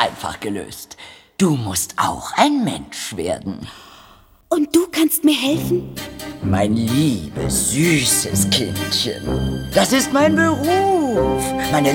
einfach gelöst. Du musst auch ein Mensch werden. Und du kannst mir helfen? Mein liebes, süßes Kindchen. Das ist mein Beruf. Meine